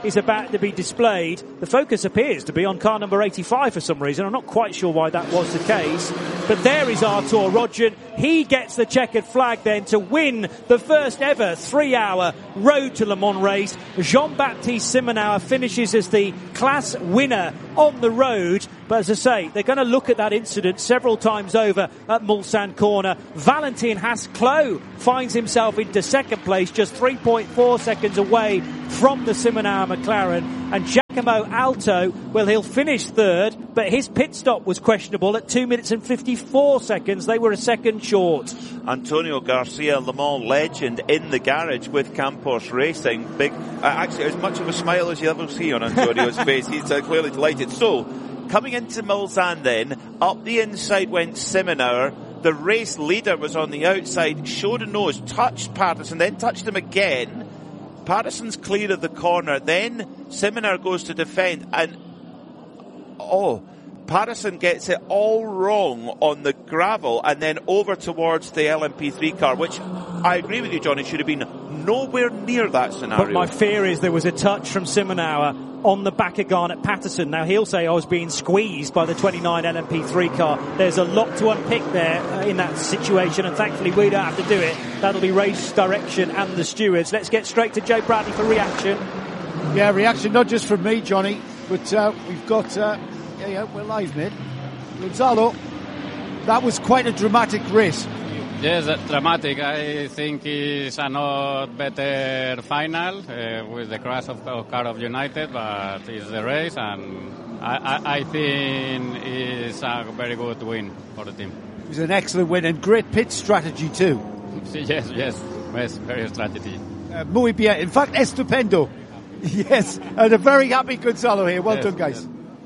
is about to be displayed. The focus appears to be on car number eighty-five for some reason. I'm not quite sure why that was the case. But there is Artur Rodjan. He gets the checkered flag then to win the first ever three-hour Road to Le Mans race. Jean-Baptiste Simonauer finishes as the class winner on the road. But as I say, they're going to look at that incident several times over at Mulsanne Corner. Valentin Haas-Clos finds himself into second place, just three point four seconds away from the Simonauer McLaren. And Giacomo Alto, well, he'll finish third, but his pit stop was questionable at two minutes and fifty-four seconds. They were a second short. Antonio Garcia, Le Mans legend, in the garage with Campos Racing. Big, uh, actually, as much of a smile as you ever see on Antonio's face. He's uh, clearly delighted. So, coming into Mulsanne then, up the inside went Simonauer. The race leader was on the outside, showed a nose, touched Patterson, then touched him again. Patterson's clear of the corner, then Simonauer goes to defend, and oh, Patterson gets it all wrong on the gravel and then over towards the L M P three car, which I agree with you, John, it should have been nowhere near that scenario. But my fear is there was a touch from Simonauer on the back of Garnet Patterson. Now, he'll say I was being squeezed by the twenty-nine L M P three car. There's a lot to unpick there uh, in that situation, and thankfully we don't have to do it. That'll be race direction and the stewards. Let's get straight to Joe Bradley for reaction. Yeah, reaction not just from me, Johnny, but uh, we've got... Uh, yeah, yeah, we're live, mate. Gonzalo, that was quite a dramatic race. Yes, dramatic. I think it's a not better final uh, with the crash of, of car of United, but it's the race, and I, I, I think it's a very good win for the team. It was an excellent win and great pit strategy too. Yes, yes, yes, very strategy. Uh, muy bien. In fact, estupendo. Yes, and a very happy Gonzalo here. Well yes, done, guys. Yes.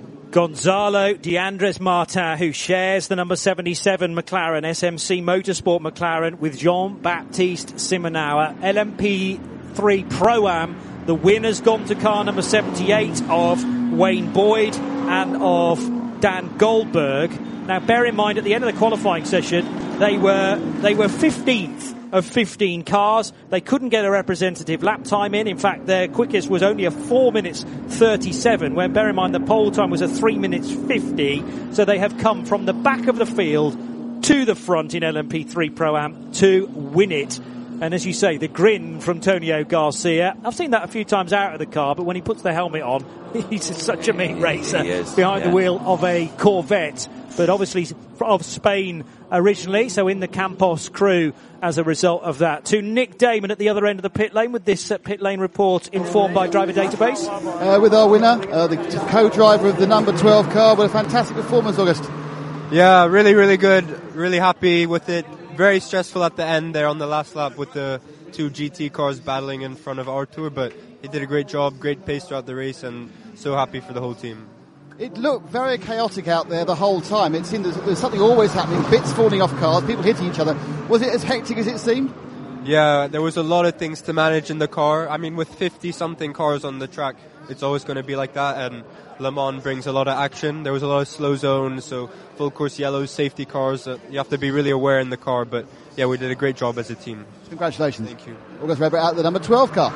Gonzalo de Andres Martin, who shares the number seventy-seven McLaren, S M C Motorsport McLaren, with Jean-Baptiste Simonauer. L M P three Pro-Am, the winner's gone to car number seventy-eight of Wayne Boyd and of Dan Goldberg. Now, bear in mind, at the end of the qualifying session, they were they were fifteenth of fifteen cars. They couldn't get a representative lap time in. In fact, their quickest was only a four minutes thirty-seven, when, bear in mind, the pole time was a three minutes fifty. So they have come from the back of the field to the front in L M P three Pro-Am to win it. And as you say, the grin from Antonio Garcia. I've seen that a few times out of the car, but when he puts the helmet on, he's such a mean racer behind yeah. the wheel of a Corvette. But obviously of Spain originally, so in the Campos crew as a result of that. To Nick Damon at the other end of the pit lane with this uh, pit lane report informed by Driver Database. Uh, with our winner, uh, the co-driver of the number twelve car, with a fantastic performance, August. Yeah, really, really good. Really happy with it. Very stressful at the end there on the last lap with the two G T cars battling in front of Artur, but he did a great job, great pace throughout the race, and so happy for the whole team. It looked very chaotic out there the whole time. It seemed there was something always happening, bits falling off cars, people hitting each other. Was it as hectic as it seemed? Yeah, there was a lot of things to manage in the car. I mean, with fifty-something cars on the track, it's always going to be like that, and Le Mans brings a lot of action. There was a lot of slow zones, so full course yellows, safety cars. Uh, you have to be really aware in the car, but yeah, we did a great job as a team. Congratulations. Thank you. August Weber out the number twelve car.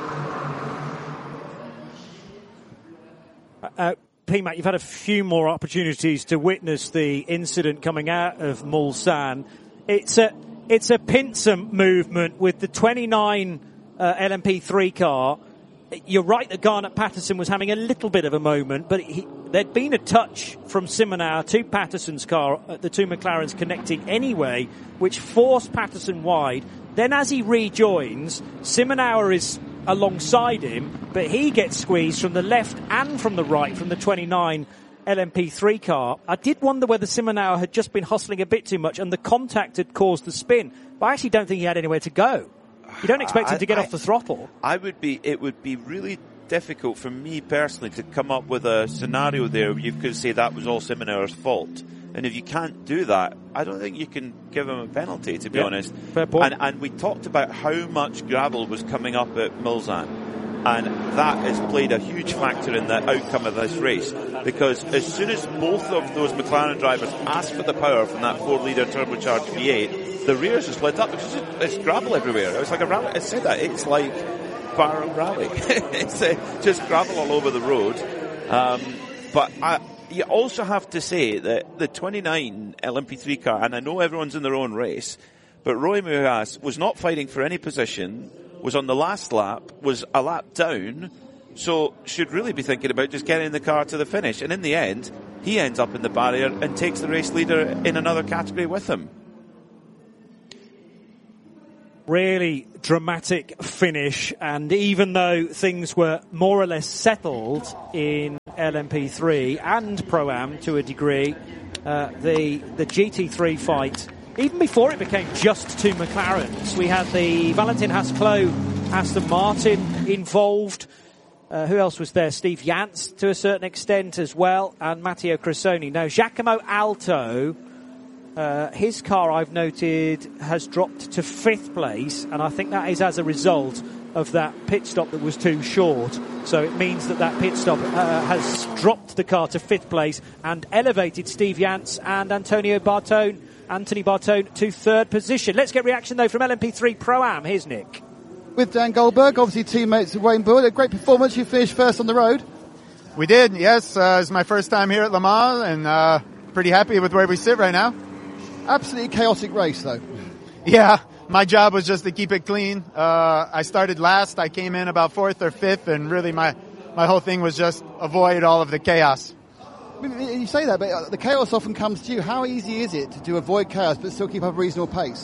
Uh, P MAC, you've had a few more opportunities to witness the incident coming out of Mulsanne. It's a it's a pincer movement with the twenty-nine uh, L M P three car. You're right that Garnet Patterson was having a little bit of a moment, but he, there'd been a touch from Simonauer to Patterson's car, uh, the two McLarens connecting anyway, which forced Patterson wide. Then as he rejoins, Simonauer is alongside him, but he gets squeezed from the left and from the right from the twenty-nine L M P three car. I did wonder whether Simonauer had just been hustling a bit too much and the contact had caused the spin, but I actually don't think he had anywhere to go. You don't expect him to get I, off the throttle. I would be, it would be really difficult for me personally to come up with a scenario there where you could say that was all Simonauer's fault. And if you can't do that, I don't think you can give him a penalty, to be yeah, honest. Fair point. And, and we talked about how much gravel was coming up at Mulsanne. And that has played a huge factor in the outcome of this race. Because as soon as both of those McLaren drivers asked for the power from that four litre turbocharged V eight, the rears just lit up because it's gravel everywhere. It was like a rabbit. I said that. It's like, barrel rally. It's uh, just gravel all over the road. Um, but I, you also have to say that the twenty-nine L M P three car, and I know everyone's in their own race, but Roy Mujas was not fighting for any position, was on the last lap, was a lap down, so should really be thinking about just getting the car to the finish. And in the end, he ends up in the barrier and takes the race leader in another category with him. Really dramatic finish, and even though things were more or less settled in L M P three and Pro-Am to a degree, uh, the the G T three fight, even before it became just two McLarens, we had the Valentin Haas-Clos Aston Martin involved. Uh, who else was there? Steve Yance to a certain extent as well, and Matteo Cressoni. Now, Giacomo Alto, Uh, his car, I've noted, has dropped to fifth place, and I think that is as a result of that pit stop that was too short. So it means that that pit stop uh, has dropped the car to fifth place and elevated Steve Yance and Antonio Bartone, Anthony Bartone to third position. Let's get reaction, though, from L M P three Pro-Am. Here's Nick. With Dan Goldberg, obviously teammates of Wayne Boyd. A great performance. You finished first on the road. We did, yes. Uh, it's my first time here at Le Mans, and uh, pretty happy with where we sit right now. Absolutely chaotic race, though. Yeah, my job was just to keep it clean. Uh, I started last. I came in about fourth or fifth, and really my, my whole thing was just avoid all of the chaos. I mean, you say that, but the chaos often comes to you. How easy is it to avoid chaos but still keep up a reasonable pace?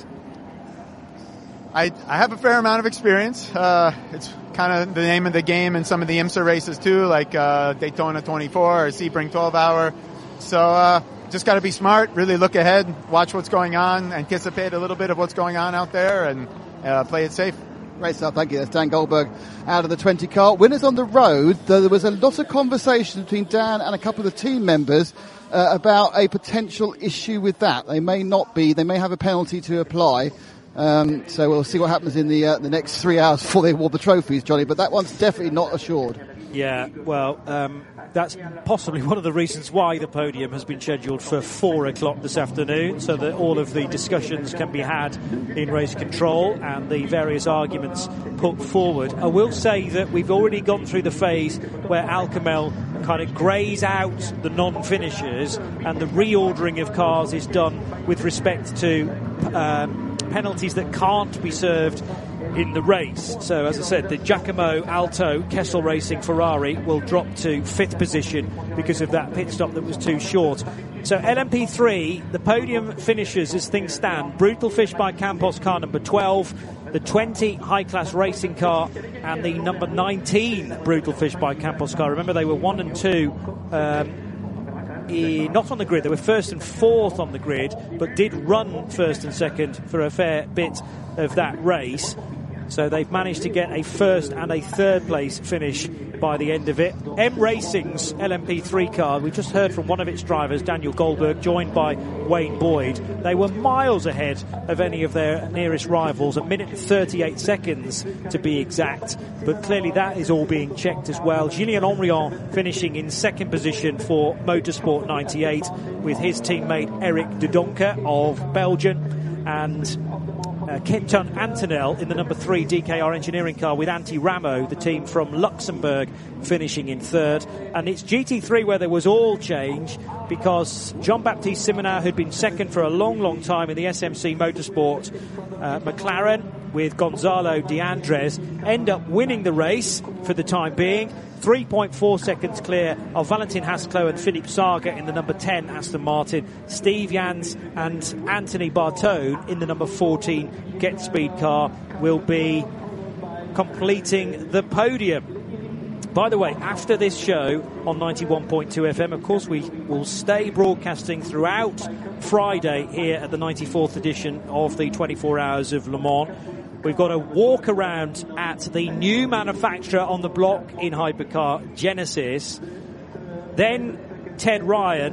I, I have a fair amount of experience. Uh, it's kind of the name of the game in some of the IMSA races too, like uh, Daytona twenty-four or Sebring twelve hour. So uh, just got to be smart, really look ahead, watch what's going on, anticipate a little bit of what's going on out there, and uh, play it safe. Great stuff, thank you. That's Dan Goldberg out of the twenty car. Winners on the road, though there was a lot of conversation between Dan and a couple of the team members uh, about a potential issue with that. They may not be, they may have a penalty to apply. Um, so we'll see what happens in the uh, the next three hours before they award the trophies, Johnny. But that one's definitely not assured. Yeah, well, um, that's possibly one of the reasons why the podium has been scheduled for four o'clock this afternoon, so that all of the discussions can be had in race control and the various arguments put forward. I will say that we've already gone through the phase where Alcamel kind of greys out the non-finishers, and the reordering of cars is done with respect to um, penalties that can't be served in the race. So, as I said, the Giacomo Alto Kessel Racing Ferrari will drop to fifth position because of that pit stop that was too short. So, L M P three, the podium finishes as things stand. Brutal Fish by Campos, car number twelve, the twenty high-class racing car, and the number nineteen Brutal Fish by Campos car. Remember, they were one and two. Um, not on the grid, they were first and fourth on the grid, but did run first and second for a fair bit of that race. So they've managed to get a first and a third place finish by the end of it. M Racing's L M P three car, we just heard from one of its drivers, Daniel Goldberg, joined by Wayne Boyd. They were miles ahead of any of their nearest rivals, a minute and thirty-eight seconds to be exact. But clearly that is all being checked as well. Julien Henrion finishing in second position for Motorsport ninety-eight with his teammate Eric de Doncker of Belgium, and Uh, Kenton Antonel in the number three D K R engineering car with Antti Ramo, the team from Luxembourg, finishing in third. And it's G T three where there was all change, because Jean-Baptiste Simonin, who'd been second for a long, long time in the S M C Motorsport uh, McLaren with Gonzalo de Andres, end up winning the race for the time being. three point four seconds clear of Valentin Haas-Clos and Philippe Saga in the number ten Aston Martin. Steve Yance and Anthony Bartone in the number fourteen Get Speed car will be completing the podium. By the way, after this show on ninety-one point two F M, of course, we will stay broadcasting throughout Friday here at the ninety-fourth edition of the twenty-four Hours of Le Mans. We've got a walk around at the new manufacturer on the block in hypercar, Genesis. Then Ted Ryan.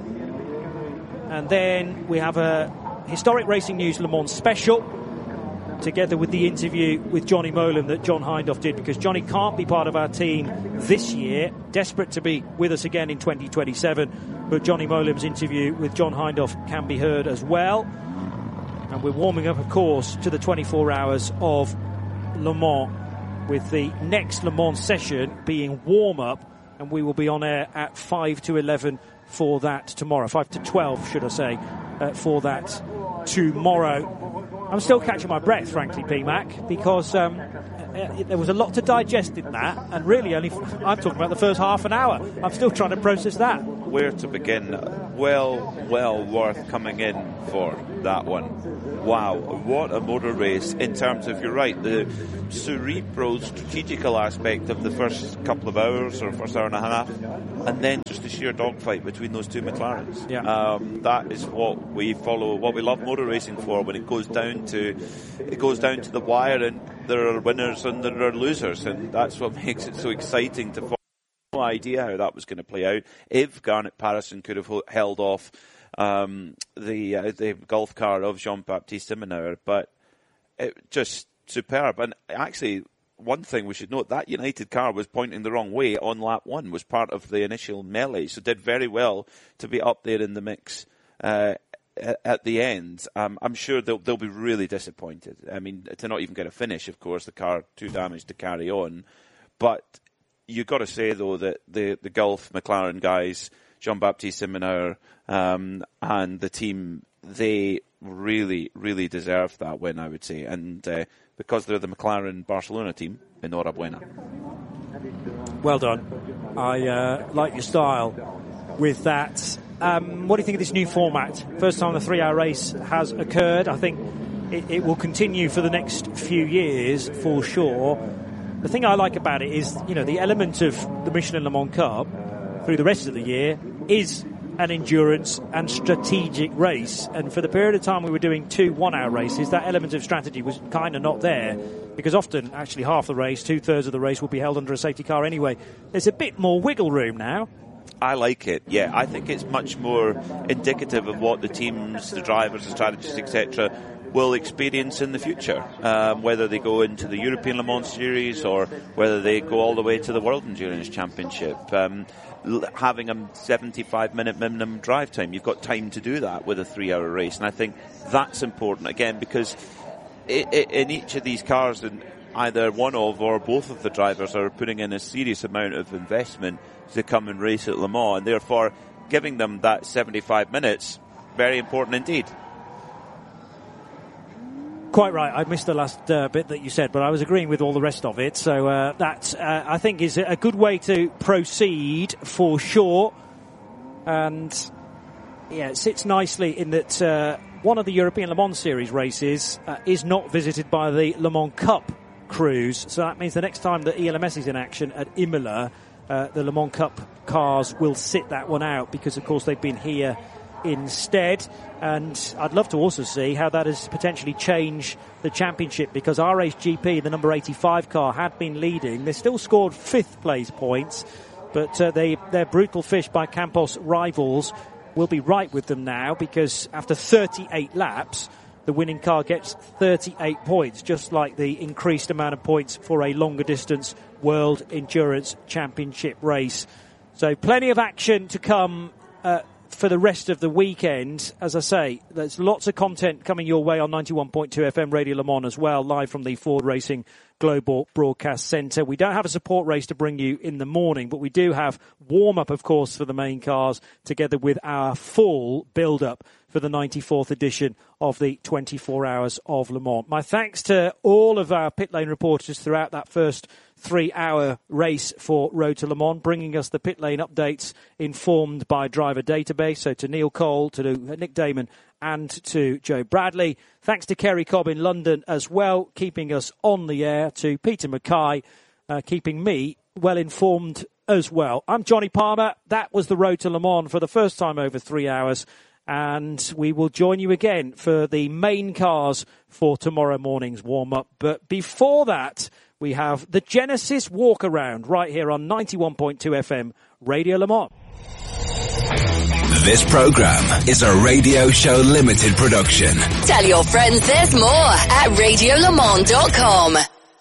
And then we have a Historic Racing News Le Mans special, together with the interview with Johnny Molan that John Hindhaugh did, because Johnny can't be part of our team this year, desperate to be with us again in twenty twenty-seven. But Johnny Molan's interview with John Hindhaugh can be heard as well. And we're warming up, of course, to the twenty-four Hours of Le Mans. with the next Le Mans session being warm-up, and we will be on air at five to eleven for that tomorrow. five to twelve, should I say, uh, for that tomorrow. I'm still catching my breath, frankly, P-Mac, because um, uh, there was a lot to digest in that, and really only, f- I'm talking about the first half an hour. I'm still trying to process that. Where to begin? Well, well worth coming in for that one. Wow, what a motor race in terms of, you're right, the cerebral, strategical aspect of the first couple of hours or first hour and a half, and then just the sheer dogfight between those two McLarens. Yeah. Um, that is what we follow, what we love motor racing for, when it goes down to it goes down to the wire, and there are winners and there are losers, and that's what makes it so exciting to follow. No idea how that was going to play out. If Garnet Patterson could have held off um, the uh, the Gulf car of Jean-Baptiste Simonauer, but it just superb. And actually, one thing we should note, that United car was pointing the wrong way on lap one, was part of the initial melee, so did very well to be up there in the mix uh, at the end. Um, I'm sure they'll, they'll be really disappointed. I mean, to not even get a finish, of course, the car too damaged to carry on. But you've got to say, though, that the, the Gulf McLaren guys, Jean-Baptiste Simonauer, um, and the team, they really, really deserve that win, I would say. And uh, because they're the McLaren Barcelona team, enhorabuena. Well done. I uh, like your style with that. Um, what do you think of this new format? First time the three-hour race has occurred. I think it, it will continue for the next few years, for sure. The thing I like about it is, you know, the element of the Michelin Le Mans Cup through the rest of the year is an endurance and strategic race. And for the period of time we were doing two one-hour races, that element of strategy was kind of not there, because often, actually, half the race, two-thirds of the race will be held under a safety car anyway. There's a bit more wiggle room now. I like it, yeah. I think it's much more indicative of what the teams, the drivers, the strategists, et cetera will experience in the future, um, whether they go into the European Le Mans Series or whether they go all the way to the World Endurance Championship. Um, l- having a seventy-five minute minimum drive time, you've got time to do that with a three-hour race, and I think that's important, again, because I- I- in each of these cars, and either one of or both of the drivers are putting in a serious amount of investment to come and race at Le Mans, and therefore giving them that seventy-five minutes, very important indeed. Quite right. I missed the last uh, bit that you said, but I was agreeing with all the rest of it. So uh, that, uh, I think, is a good way to proceed for sure. And, yeah, it sits nicely in that uh, one of the European Le Mans Series races uh, is not visited by the Le Mans Cup crews. So that means the next time that E L M S is in action at Imola, uh, the Le Mans Cup cars will sit that one out, because, of course, they've been here instead. And I'd love to also see how that has potentially changed the championship, because R H G P, the number eighty-five car, had been leading. They still scored fifth place points, but uh, they, their brutal fish by Campos rivals will be right with them now, because after thirty-eight laps, the winning car gets thirty-eight points, just like the increased amount of points for a longer distance World Endurance Championship race. So plenty of action to come uh, for the rest of the weekend. As I say, there's lots of content coming your way on ninety-one point two F M Radio Le Mans as well, live from the Ford Racing Global Broadcast Centre. We don't have a support race to bring you in the morning, but we do have warm-up, of course, for the main cars, together with our full build-up for the ninety-fourth edition of the twenty-four Hours of Le Mans. My thanks to all of our pit lane reporters throughout that first three-hour race for Road to Le Mans, bringing us the pit lane updates informed by Driver Database. So to Neil Cole, to Nick Damon, and to Joe Bradley. Thanks to Kerry Cobb in London as well, keeping us on the air. To Peter Mackay, uh, keeping me well informed as well. I'm Johnny Palmer. That was the Road to Le Mans for the first time over three hours. And we will join you again for the main cars for tomorrow morning's warm-up. But before that, we have the Genesis Walk Around right here on ninety-one point two F M Radio Le Mans. This program is a Radio Show Limited production. Tell your friends there's more at radio le mans dot com.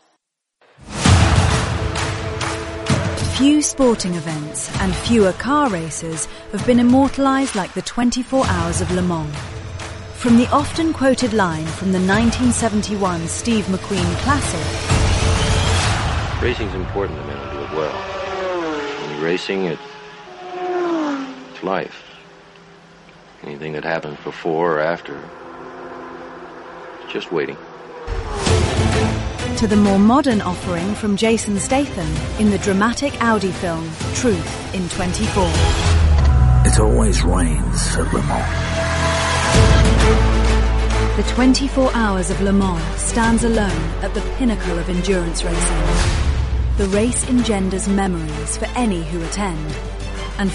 Few sporting events and fewer car races have been immortalised like the twenty-four Hours of Le Mans. From the often quoted line from the nineteen seventy-one Steve McQueen Classic, Racing's important to men who do it well. When you're racing, it, it's life. Anything that happens before or after, it's just waiting. To the more modern offering from Jason Statham in the dramatic Audi film Truth in twenty-four. It always rains at Le Mans. The twenty-four Hours of Le Mans stands alone at the pinnacle of endurance racing. The race engenders memories for any who attend,